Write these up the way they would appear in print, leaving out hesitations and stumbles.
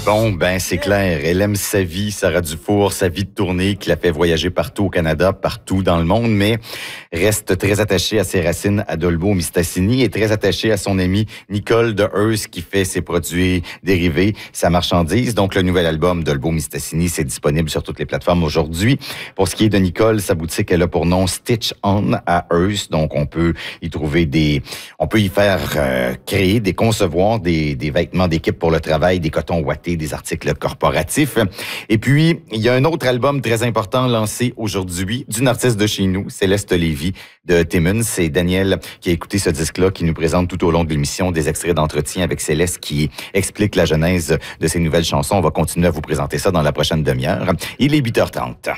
Bon, ben c'est clair. Elle aime sa vie, Sarah Dufour, sa vie de tournée qui l'a fait voyager partout au Canada, partout dans le monde, mais reste très attachée à ses racines à Dolbeau-Mistassini et très attachée à son amie Nicole de Heuse qui fait ses produits dérivés, sa marchandise. Donc, le nouvel album Dolbeau-Mistassini, c'est disponible sur toutes les plateformes aujourd'hui. Pour ce qui est de Nicole, sa boutique, elle a pour nom Stitch On à Heuse. Donc, on peut y trouver on peut y faire créer, concevoir des vêtements d'équipe pour le travail, des cotons ouatés, des articles corporatifs. Et puis, il y a un autre album très important lancé aujourd'hui d'une artiste de chez nous, Céleste Lévy de Timmins. C'est Daniel qui a écouté ce disque-là, qui nous présente tout au long de l'émission des extraits d'entretien avec Céleste qui explique la genèse de ses nouvelles chansons. On va continuer à vous présenter ça dans la prochaine demi-heure. Il est 8h30.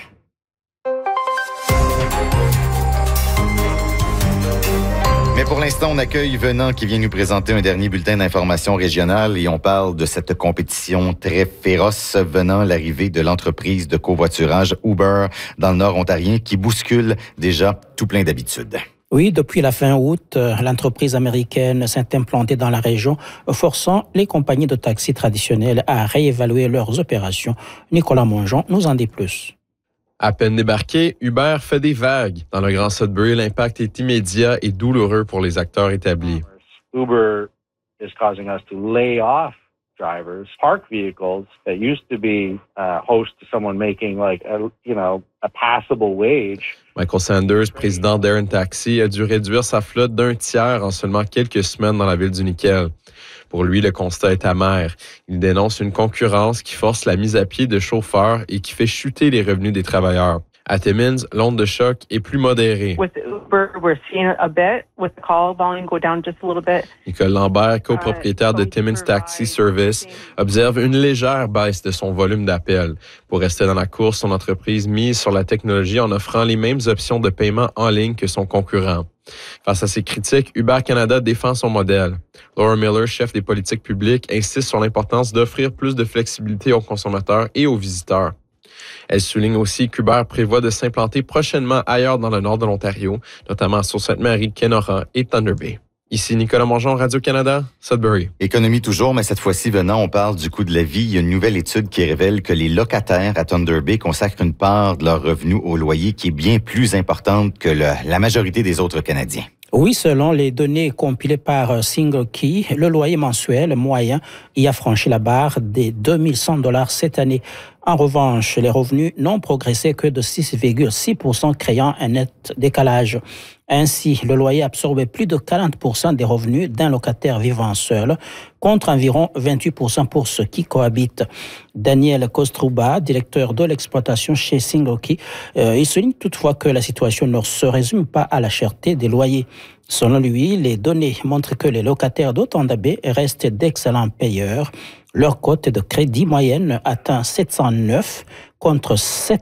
Mais pour l'instant, on accueille Venant qui vient nous présenter un dernier bulletin d'information régionale et on parle de cette compétition très féroce venant l'arrivée de l'entreprise de covoiturage Uber dans le nord ontarien qui bouscule déjà tout plein d'habitudes. Oui, depuis la fin août, l'entreprise américaine s'est implantée dans la région, forçant les compagnies de taxis traditionnelles à réévaluer leurs opérations. Nicolas Mongeon nous en dit plus. À peine débarqué, Uber fait des vagues. Dans le Grand Sudbury, l'impact est immédiat et douloureux pour les acteurs établis. Uber is causing us to lay off drivers, park vehicles that used to be host to someone making like a passable wage. Michael Sanders, président d'Aaron Taxi, a dû réduire sa flotte d'un tiers en seulement quelques semaines dans la ville du Nickel. Pour lui, le constat est amer. Il dénonce une concurrence qui force la mise à pied de chauffeurs et qui fait chuter les revenus des travailleurs. À Timmins, l'onde de choc est plus modérée. With Uber, we're seeing a bit, with the call volume go down just a little bit. Nicole Lambert, copropriétaire de Timmins Taxi Service, observe une légère baisse de son volume d'appels. Pour rester dans la course, son entreprise mise sur la technologie en offrant les mêmes options de paiement en ligne que son concurrent. Face à ces critiques, Uber Canada défend son modèle. Laura Miller, chef des politiques publiques, insiste sur l'importance d'offrir plus de flexibilité aux consommateurs et aux visiteurs. Elle souligne aussi qu'Uber prévoit de s'implanter prochainement ailleurs dans le nord de l'Ontario, notamment à Sault-Sainte-Marie, Kenora et Thunder Bay. Ici Nicolas Mongeon, Radio-Canada, Sudbury. Économie toujours, mais cette fois-ci, venant, on parle du coût de la vie. Il y a une nouvelle étude qui révèle que les locataires à Thunder Bay consacrent une part de leur revenu au loyer qui est bien plus importante que la majorité des autres Canadiens. Oui, selon les données compilées par Single Key, le loyer mensuel moyen y a franchi la barre des $2100 cette année. En revanche, les revenus n'ont progressé que de 6,6%, créant un net décalage. Ainsi, le loyer absorbait plus de 40% des revenus d'un locataire vivant seul, contre environ 28% pour ceux qui cohabitent. Daniel Kostruba, directeur de l'exploitation chez Single Key, il souligne toutefois que la situation ne se résume pas à la cherté des loyers. Selon lui, les données montrent que les locataires de Thunder Bay restent d'excellents payeurs. Leur cote de crédit moyenne atteint 709 contre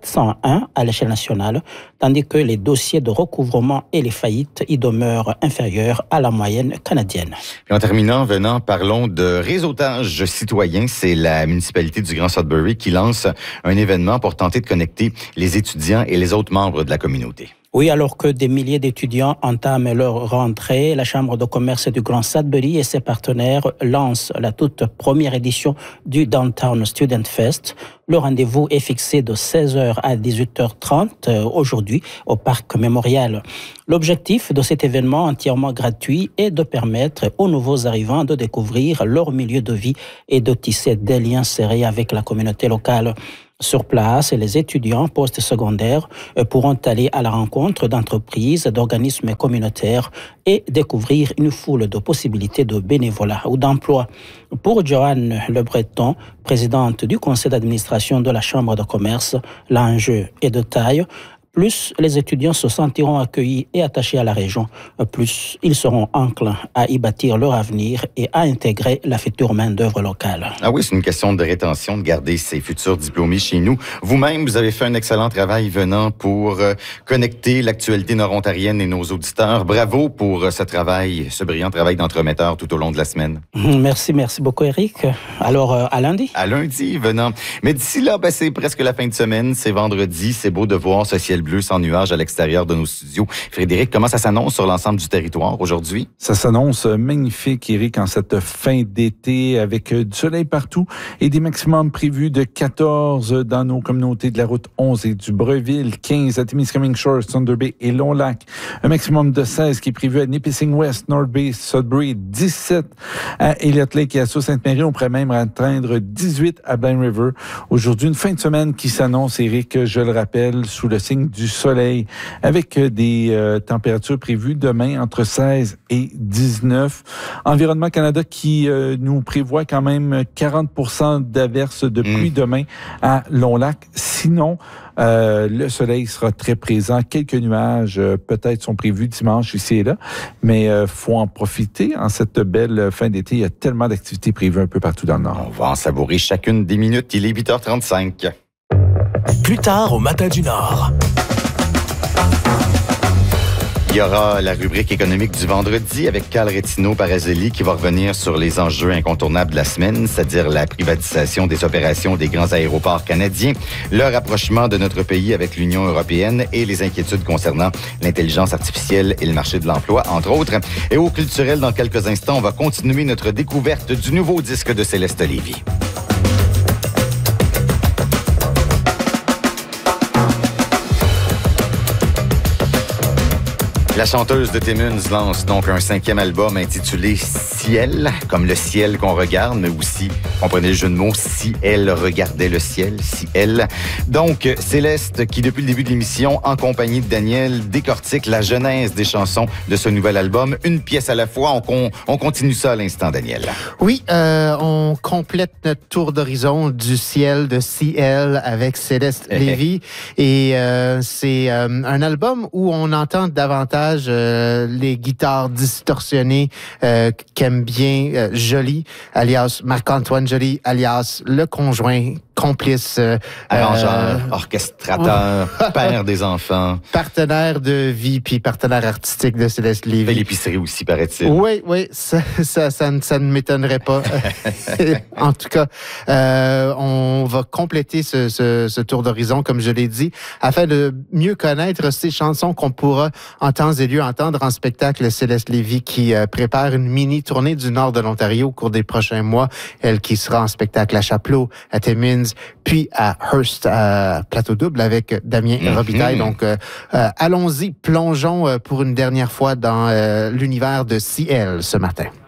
701 à l'échelle nationale, tandis que les dossiers de recouvrement et les faillites y demeurent inférieurs à la moyenne canadienne. Et en terminant, venant, parlons de réseautage citoyen. C'est la municipalité du Grand Sudbury qui lance un événement pour tenter de connecter les étudiants et les autres membres de la communauté. Oui, alors que des milliers d'étudiants entament leur rentrée, la Chambre de commerce du Grand Sudbury et ses partenaires lancent la toute première édition du Downtown Student Fest. Le rendez-vous est fixé de 16h à 18h30 aujourd'hui au Parc Mémorial. L'objectif de cet événement entièrement gratuit est de permettre aux nouveaux arrivants de découvrir leur milieu de vie et de tisser des liens serrés avec la communauté locale. Sur place, les étudiants postsecondaires pourront aller à la rencontre d'entreprises, d'organismes communautaires et découvrir une foule de possibilités de bénévolat ou d'emploi. Pour Joanne Le Breton, présidente du conseil d'administration de la Chambre de commerce, l'enjeu est de taille. Plus les étudiants se sentiront accueillis et attachés à la région, plus ils seront enclins à y bâtir leur avenir et à intégrer la future main-d'œuvre locale. Ah oui, c'est une question de rétention, de garder ces futurs diplômés chez nous. Vous-même, vous avez fait un excellent travail venant pour connecter l'actualité nord-ontarienne et nos auditeurs. Bravo pour ce travail, ce brillant travail d'entremetteur tout au long de la semaine. Merci beaucoup, Eric. Alors, à lundi? À lundi, venant. Mais d'ici là, c'est presque la fin de semaine. C'est vendredi, c'est beau de voir ce ciel bleu bleu sans nuages à l'extérieur de nos studios. Frédéric, comment ça s'annonce sur l'ensemble du territoire aujourd'hui? Ça s'annonce magnifique, Éric, en cette fin d'été avec du soleil partout et des maximums prévus de 14 dans nos communautés de la route 11 et du Breville, 15 à Témiscamingue Shores, Thunder Bay et Long-Lac. Un maximum de 16 qui est prévu à Nipissing West, North Bay, Sudbury, 17 à Elliott Lake et à Sault-Sainte-Marie. On pourrait même atteindre 18 à Blind River. Aujourd'hui, une fin de semaine qui s'annonce, Éric, je le rappelle, sous le signe du soleil, avec des températures prévues demain entre 16 et 19. Environnement Canada qui nous prévoit quand même 40% d'averses de pluie demain à Long-Lac. Sinon, le soleil sera très présent. Quelques nuages peut-être sont prévus dimanche ici et là, mais faut en profiter en cette belle fin d'été. Il y a tellement d'activités prévues un peu partout dans le Nord. On va en savourer chacune des minutes. Il est 8h35. Plus tard au Matin du Nord. Il y aura la rubrique économique du vendredi avec Carl Retino-Parazzelli qui va revenir sur les enjeux incontournables de la semaine, c'est-à-dire la privatisation des opérations des grands aéroports canadiens, le rapprochement de notre pays avec l'Union européenne et les inquiétudes concernant l'intelligence artificielle et le marché de l'emploi, entre autres. Et au culturel, dans quelques instants, on va continuer notre découverte du nouveau disque de Céleste Lévy. La chanteuse de Timmins lance donc un 5e album intitulé Ciel, comme le ciel qu'on regarde, mais aussi, comprenez le jeu de mots, si elle regardait le ciel, si elle. Donc, Céleste, qui depuis le début de l'émission, en compagnie de Daniel, décortique la genèse des chansons de ce nouvel album, une pièce à la fois. On continue ça à l'instant, Daniel. Oui, on complète notre tour d'horizon du ciel de Ciel avec Céleste Lévy. Et c'est un album où on entend davantage les guitares distorsionnées qu'aime bien Joly, alias Marc-Antoine Joly, alias le conjoint, complice, arrangeur, orchestrateur, père des enfants, partenaire de vie puis partenaire artistique de Céleste Lévy. Fait l'épicerie aussi, paraît-il. Oui, ça ne m'étonnerait pas. En tout cas, on va compléter ce tour d'horizon, comme je l'ai dit, afin de mieux connaître ces chansons qu'on pourra en temps et lieu entendre en spectacle. Céleste Lévy qui prépare une mini-tournée du nord de l'Ontario au cours des prochains mois. Elle qui sera en spectacle à Chapleau, à Timmins, puis à Hearst, à Plateau Double avec Damien Robitaille. Donc, allons-y, plongeons pour une dernière fois dans l'univers de Ciel ce matin.